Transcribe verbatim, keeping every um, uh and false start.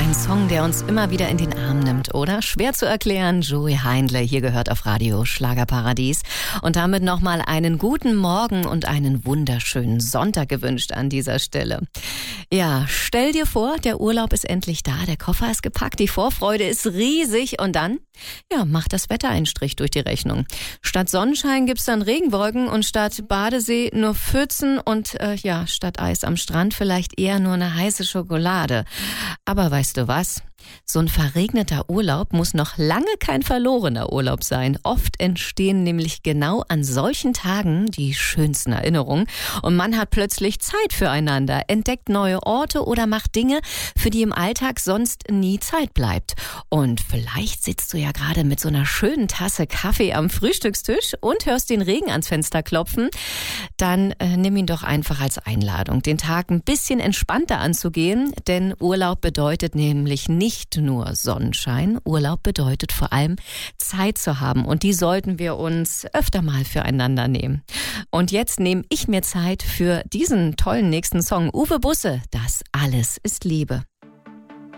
Ein Song, der uns immer wieder in den Arm nimmt, oder? Schwer zu erklären, Joey Heindle, hier gehört auf Radio Schlagerparadies. Und damit nochmal einen guten Morgen und einen wunderschönen Sonntag gewünscht an dieser Stelle. Ja, stell dir vor, der Urlaub ist endlich da, der Koffer ist gepackt, die Vorfreude ist riesig und dann, ja, macht das Wetter einen Strich durch die Rechnung. Statt Sonnenschein gibt's dann Regenwolken und statt Badesee nur Pfützen und äh, ja, statt Eis am Strand vielleicht eher nur eine heiße Schokolade. Aber weißt du was? So ein verregneter Urlaub muss noch lange kein verlorener Urlaub sein. Oft entstehen nämlich genau an solchen Tagen die schönsten Erinnerungen und man hat plötzlich Zeit füreinander, entdeckt neue Orte oder macht Dinge, für die im Alltag sonst nie Zeit bleibt. Und vielleicht sitzt du ja gerade mit so einer schönen Tasse Kaffee am Frühstückstisch und hörst den Regen ans Fenster klopfen. Dann äh, nimm ihn doch einfach als Einladung, den Tag ein bisschen entspannter anzugehen, denn Urlaub bedeutet nämlich nicht Nicht nur Sonnenschein. Urlaub bedeutet vor allem Zeit zu haben und die sollten wir uns öfter mal füreinander nehmen. Und jetzt nehme ich mir Zeit für diesen tollen nächsten Song. Uwe Busse, das alles ist Liebe.